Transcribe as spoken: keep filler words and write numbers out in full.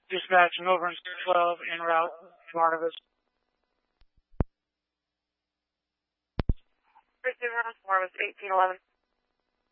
Dispatching over in twelve en route to Barnabas. Receiver on four was eighteen eleven.